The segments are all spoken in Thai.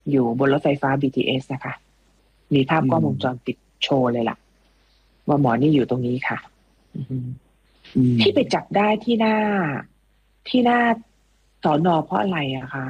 อยู่บนรถไฟฟ้า BTS นะคะมีภาพอืกล้องวงจรมปิดโชว์เลยล่ะว่าหมอนี่อยู่ตรงนี้ค่ะอือฮึอืมที่ไปจับได้ที่หน้าสอนอเพราะอะไรอะคะ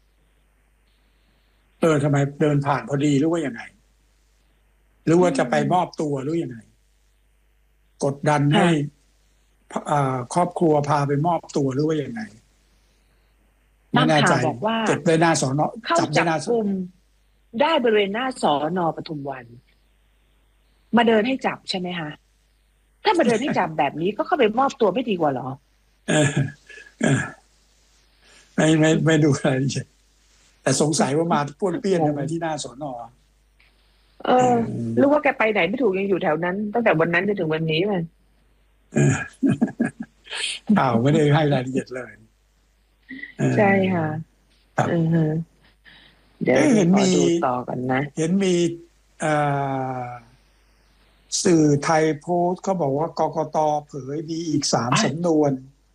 ทำไมเดินผ่านพอดีหรือว่ายังไงหรืออืว่าจะไปมอบมตัวหรือยังไงกดดันให้ค่ะครอบครัวพาไปมอบตัวหรือว่ายังไงไม่ตามข่าแน่ใจวบอกว่าเก็บได้หน้าสอนอเข้าจับได้จับหน้ากลุ่มได้บริเวณหน้าสอนอปทุมวันมาเดินให้จับใช่ไหมคะถ้ามาเดินให้จับแบบนี้ก็เข้าไปมอบตัวไม่ดีกว่าเหรอเออเออไม่ดูอะไรเลยแต่สงสัยว่ามาป้วนเปี้ยนงงทำไมที่หน้าสอนอเอเอหรือออว่าแกไปไหนไม่ถูกยังอยู่แถวนั้นตั้งแต่วันนั้นจนถึงวันนี้มันเออข่าวไม่ได้ให้รายละเอียดเลยเใช่ค่ะออครับอือฮึเดี๋ยวเห็นมีขอดูต่อกันนะเห็นมีเอ่อสื่อไทยโพสต์เขาบอกว่ากกตเผยมีอีก3 อ่ะสำนวน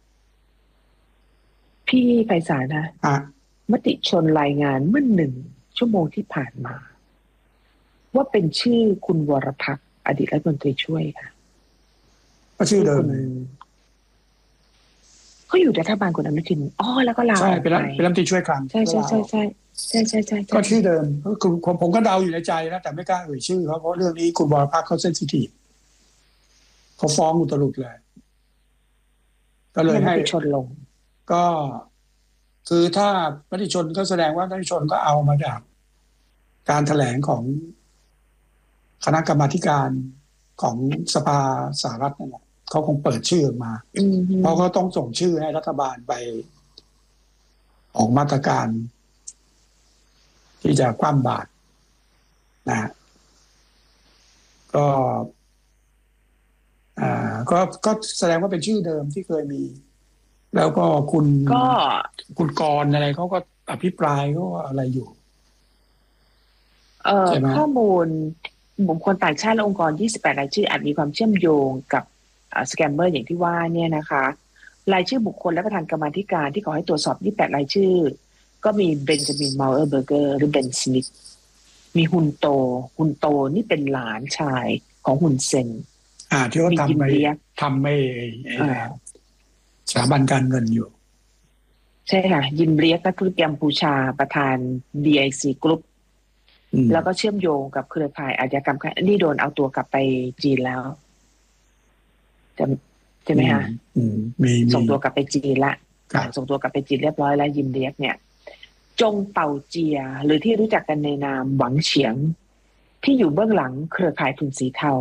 พี่ไพศาลนะอ่ะมติชนรายงานเมื่อ1 ชั่วโมงที่ผ่านมาว่าเป็นชื่อคุณวรพักษ์อดีตรัฐมนตรีช่วยค่ะก็ชื่อที่คุณเดิมเลยเขาอยู่รัฐบาลคุณอนุทินอ๋อแล้วก็ลาใช่ออกไปเป็นรัฐมนตรีช่วยคลังใช่ก็ลาออกใช่ใช่ใช่ใช่ใช่ใช่ใช่ก็ชื่อเดิมก็คือผมก็เดาอยู่ในใจนะแต่ไม่กล้าเอ่ยชื่อเขาเพราะเรื่องนี้คุณบรพักเขาเซนซิทีฟเขาฟ้องอุตลุดเลยก็เลยให้เนี่ยมติชนลงก็คือถ้ามติชนก็แสดงว่ามติชนก็เอามาจากการแถลงของคณะกรรมาธิการของสภาสหรัฐนั่นแหละเขาคงเปิดชื่อออกมาอืมฮึเพราะเขาต้องส่งชื่อให้รัฐบาลไปออกมาตรการที่จะคว่ำบาตรนะฮะก็ก็แสดงว่าเป็นชื่อเดิมที่เคยมี แล้วก็ก็คุณกรณ์อะไรเขาก็อภิปรายเขาว่าอะไรอยู่ใช่ไหมข้อมูลบุคคลต่างชาติและองค์กร28รายชื่ออาจมีความเชื่อมโยงกับสแกมเมอร์อย่างที่ว่าเนี่ยนะคะรายชื่อบุคคลและประธานกรรมาธิการที่ขอให้ตรวจสอบ28รายชื่อก็มีเบนจามินมาเออร์เบอร์เกอร์หรือเบนสมิธมีฮุนโตนี่เป็นหลานชายของฮุนเซนที่เขามียิมเลียกทำไม่อ่าสถาบันการเงินอยู่ใช่ค่ะยิมเลียกนักธุรกิจกัมพูชาประธาน BIC Group อืมแล้วก็เชื่อมโยงกับเครือข่ายอาชญากรรมนี่โดนเอาตัวกลับไปจีนแล้วจะใช่ไหอืมมคะอืมมีส่งตัวกลับไปจีนละครับส่งตัวกลับไปจีนเรียบร้อยแล้วยิมเลียกเนี่ยจงเป่าเจียหรือที่รู้จักกันในนามหวังเฉียงที่อยู่เบื้องหลังเครือข่ายทุนสีเทา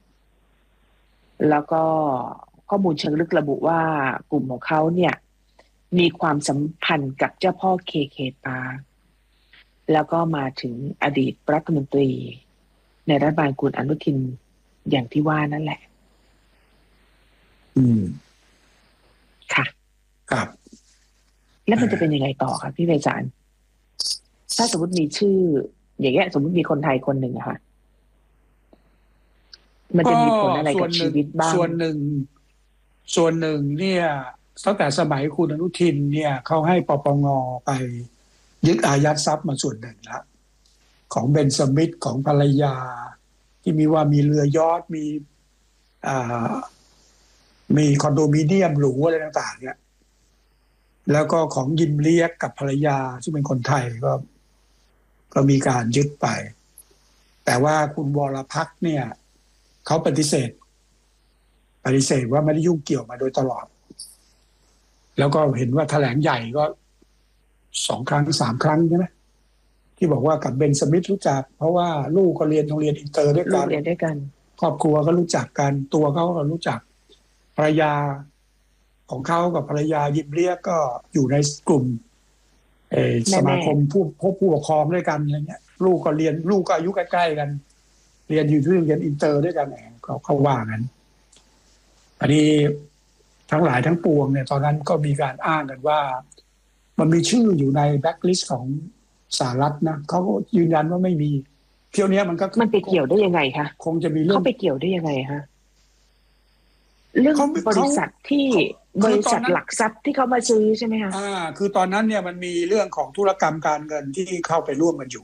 แล้วก็ข้อมูลเชิงลึกระบุว่ากลุ่มของเขาเนี่ยมีความสัมพันธ์กับเจ้าพ่อเคปาแล้วก็มาถึงอดีตรัฐมนตรีในรัฐบาลคุณอนุทินอย่างที่ว่านั่นแหละอืมค่ะครับแล้วมันจะเป็นเออยังไงต่อคะพี่ไพศาลถ้าสมมติมีชื่ออย่างเงี้ยสมมติมีคนไทยคนหนึ่งอะค่ะมันก็จะมีผลอะไรกับชีส่วนหนึ่งวิตบ้างส่วนหนึ่งส่วนหนึ่งเนี่ยตั้งแต่สมัยคุณอนุทินเนี่ยเขาให้ปปงไปยึดอายัดทรัพย์มาส่วนหนึ่งแล้วของเบนสมิธของภรรยาที่มีว่ามีเรือยอทมีอ่า มีคอนโดมิเนียมหรูอะไรต่างๆเนี่ยแล้วก็ของยิมเลียกกับภรรยาซึ่งเป็นคนไทยก็มีการยึดไป แต่ว่าคุณวรพักษ์เนี่ยเขาปฏิเสธว่าไม่ได้ยุ่งเกี่ยวมาโดยตลอด แล้วก็เห็นว่าแถลงใหญ่ก็2 ครั้ง 3 ครั้งใช่ไหมที่บอกว่ากับเบนสมิธรู้จักเพราะว่าลูกก็เรียนโรงเรียนอินเตอร์ด้วยลูกันกเรียนด้วยกันครอบครัวก็รู้จักกันตัวเขาก็รู้จักภรรยาของเขากับภรรยายิมเรียกก็อยู่ในกลุ่มสมาแม่แม่คมผู้ปกครองด้วยกันอะไรเงี้ยลูกก็เรียนลูกก็อายุใกล้ๆกันเรียนอยู่ที่โรงเรียนอินเตอร์ด้วยกันเขาว่างั้นอันนี้ทั้งหลายทั้งปวงเนี่ยตอนนั้นก็มีการอ้างกันว่ามันมีชื่ออยู่ในแบ็คลิสต์ของสหรัฐนะเขาก็ยืนยันว่าไม่มีเที่ยวนี้มันก็มันไปเกี่ยวได้ยังไงคะคงจะมีเรื่องเขาไปเกี่ยวได้ยังไงคะเรื่องเขาบเขาริษัทที่เขาบคือริษัทตอนนั้นหลักทรัพย์ที่เขามาซื้อใช่ไหมคะคือตอนนั้นเนี่ยมันมีเรื่องของธุรกรรมการเงินที่เข้าไปร่วมกันอยู่